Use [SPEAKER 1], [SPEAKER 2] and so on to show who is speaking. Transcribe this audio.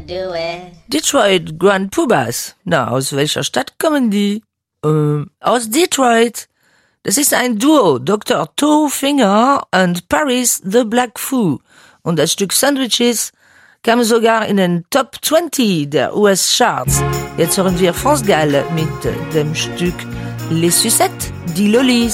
[SPEAKER 1] do it.
[SPEAKER 2] Detroit Grand Pumas. Na, aus welcher Stadt kommen die? Aus Detroit. Das ist ein Duo, Dr. Toe Finger und Paris the Black Foo. Und das Stück Sandwiches kam sogar in den Top 20 der US-Charts. Jetzt hören wir France Gall mit dem Stück Les Sucettes, die Lollis.